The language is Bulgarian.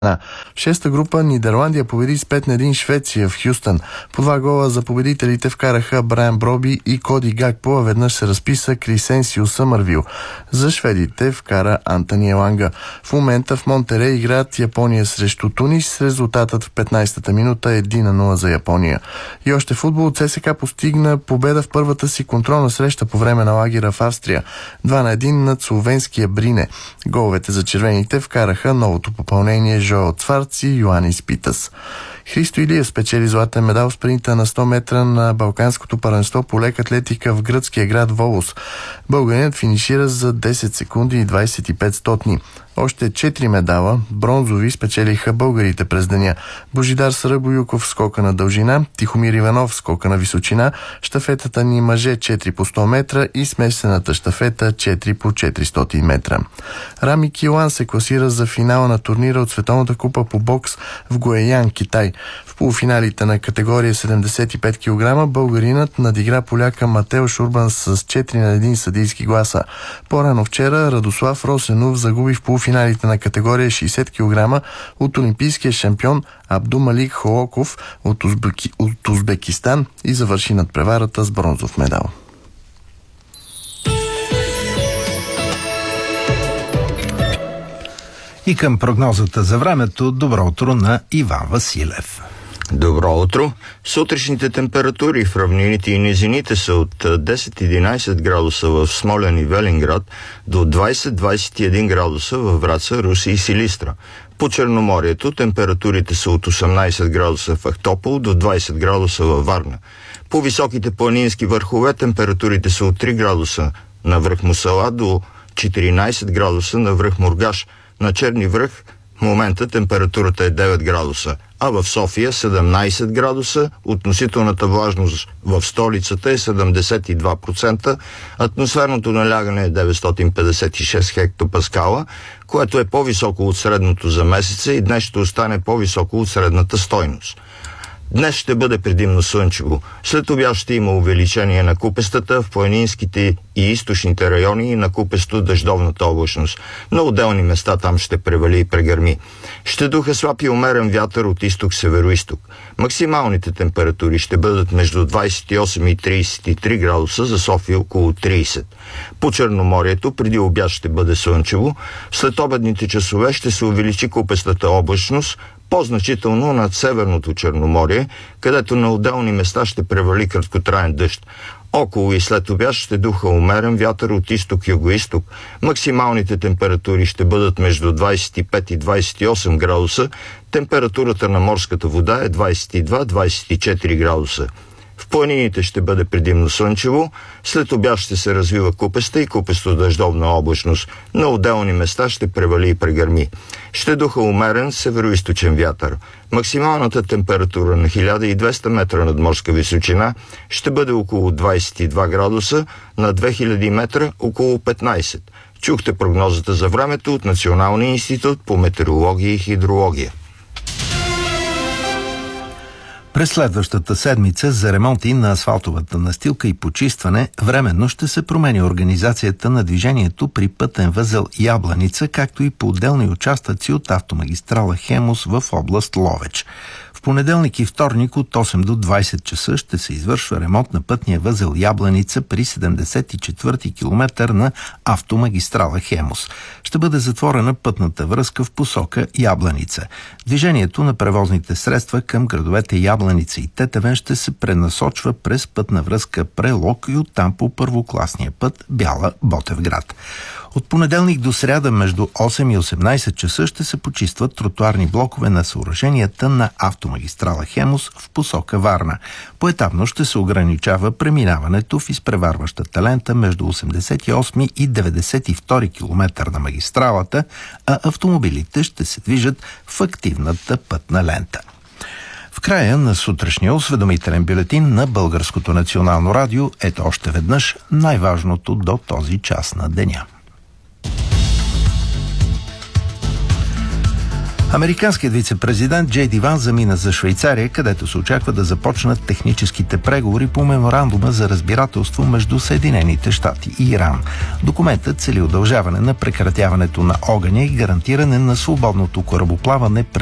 В шеста група Нидерландия победи с 5-1 Швеция в Хюстън. По 2 гола за победителите вкараха Брайан Броби и Коди Гакпо, а веднъж се разписа Крисенсио Съмървил. За шведите вкара Антони Еланга. В момента в Монтерей играят Япония срещу Тунис. Резултатът в 15-та минута е 1-0 за Япония. И още футбол. ЦСКА постигна победа в първата си контролна среща по време на лагера в Австрия. 2-1 над словенския Брине. Головете за червените вкараха новото попълнение Жоел Цварц и Йоанис Питас. Христо Илиев спечели златен медал в спринта на 100 метра на Балканското първенство по лек атлетика в гръцкия град Волос. Българинът финишира за 10 секунди и 25 стотни. Още 4 медала, бронзови, спечелиха българите през деня. Божидар Сарабоюков скока на дължина, Тихомир Иванов скока на височина, щафетата ни мъже 4 по 100 метра и смесената щафета 4 по 400 метра. Рами Килан се класира за финала на турнира от Световната купа по бокс в Гуейян, Китай. В полуфиналите на категория 75 кг българинът надигра поляка Матеош Урбан с 4-1 съдийски гласа. По-рано вчера Радослав Росенов загуби в полуфиналите на категория 60 кг от олимпийския шампион Абдумалик Холоков от Узбекистан и завърши надпреварата с бронзов медал. И към прогнозата за времето, добро утро на Иван Василев. Добро утро! Сутрешните температури в равнините и низините са от 10-11 градуса в Смолян и Велинград до 20-21 градуса в Враца, Русе и Силистра. По Черноморието температурите са от 18 градуса в Ахтопол до 20 градуса във Варна. По високите планински върхове температурите са от 3 градуса на връх Мусала до 14 градуса на връх Мургаш. На Черни връх в момента температурата е 9 градуса, а в София 17 градуса, относителната влажност в столицата е 72%, атмосферното налягане е 956 хектопаскала, което е по-високо от средното за месеца и днес ще остане по-високо от средната стойност. Днес ще бъде предимно слънчево. След обяд ще има увеличение на купестата в планинските и източните райони и на купесто дъждовната облачност. На отделни места там ще превали и прегърми. Ще духа слаб и умерен вятър от изток-североизток. Максималните температури ще бъдат между 28 и 33 градуса, за София около 30. По Черноморието преди обяд ще бъде слънчево. След обедните часове ще се увеличи купестата облачност, по-значително над Северното Черноморие, където на отделни места ще превали краткотраен дъжд. Около и след обяд ще духа умерен вятър от изток-югоизток. Максималните температури ще бъдат между 25 и 28 градуса. Температурата на морската вода е 22-24 градуса. В планините ще бъде предимно слънчево, след обяд ще се развива купеста и купесто-дъждовна облачност. На отделни места ще превали и прегърми. Ще духа умерен североизточен вятър. Максималната температура на 1200 метра над морска височина ще бъде около 22 градуса, на 2000 метра около 15. Чухте прогнозата за времето от Националния институт по метеорология и хидрология. През следващата седмица за ремонти на асфалтовата настилка и почистване временно ще се промени организацията на движението при пътен възел Ябланица, както и по отделни участъци от автомагистрала Хемус в област Ловеч. В понеделник и вторник от 8 до 20 часа ще се извършва ремонт на пътния възел Ябланица при 74-ти километър на автомагистрала Хемус. Ще бъде затворена пътната връзка в посока Ябланица. Движението на превозните средства към градовете Ябланица и Тетевен ще се пренасочва през пътна връзка Прелог и оттам по първокласния път Бяла-Ботевград. От понеделник до сряда между 8 и 18 часа ще се почистват тротуарни блокове на съоръженията на автомагистрала Хемус в посока Варна. Поетапно ще се ограничава преминаването в изпреварващата лента между 88 и 92 км на магистралата, а автомобилите ще се движат в активната пътна лента. В края на сутрешния осведомителен бюлетин на Българското национално радио ето още веднъж най-важното до този час на деня. Американският вице-президент Джей Ди Ванс замина за Швейцария, където се очаква да започнат техническите преговори по меморандума за разбирателство между Съединените щати и Иран. Документът цели удължаване на прекратяването на огъня и гарантиране на свободното корабоплаване през